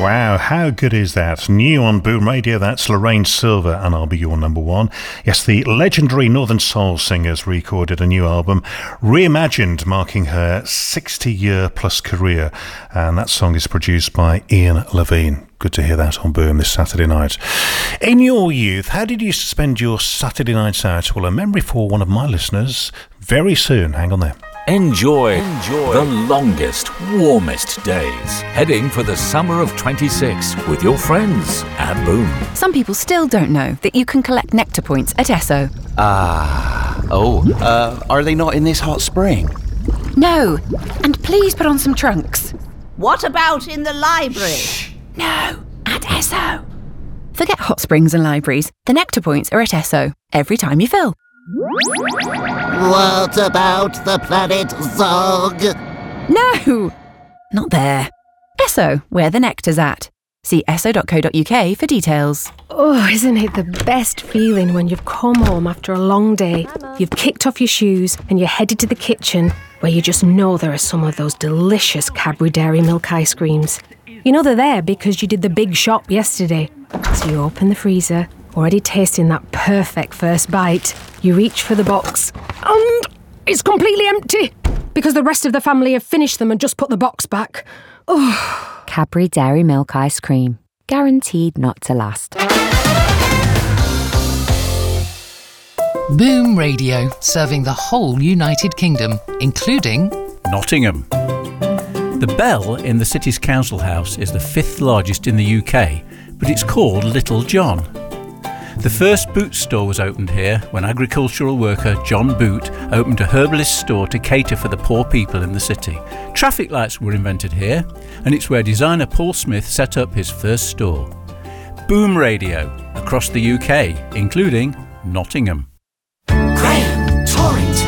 Wow, how good is that? New on Boom Radio, that's Lorraine Silver and I'll Be Your Number One. Yes, the legendary Northern Soul singers recorded a new album, reimagined, marking her 60-year plus career. And that song is produced by Ian Levine. Good to hear that on Boom this Saturday night. In your youth, how did you spend your Saturday nights out? Well, a memory for one of my listeners very soon. Hang on there. Enjoy the longest, warmest days. Heading for the summer of 26 with your friends at Boom. Some people still don't know that you can collect nectar points at Esso. Are they not in this hot spring? No, and please put on some trunks. What about in the library? Shh. No, at Esso. Forget hot springs and libraries. The nectar points are at Esso every time you fill. What about the planet Zog? No, not there. Esso, where the nectar's at. See esso.co.uk for details. Oh, isn't it the best feeling when you've come home after a long day, you've kicked off your shoes and you're headed to the kitchen where you just know there are some of those delicious Cadbury Dairy Milk ice creams. You know they're there because you did the big shop yesterday. So you open the freezer, already tasting that perfect first bite. You reach for the box and it's completely empty because the rest of the family have finished them and just put the box back. Oh. Cadbury Dairy Milk Ice Cream. Guaranteed not to last. Boom Radio, serving the whole United Kingdom, including Nottingham. The Bell in the city's council house is the 5th largest in the UK, but it's called Little John. The first Boots store was opened here when agricultural worker John Boot opened a herbalist store to cater for the poor people in the city. Traffic lights were invented here, and it's where designer Paul Smith set up his first store. Boom Radio, across the UK, including Nottingham. Graham, Tori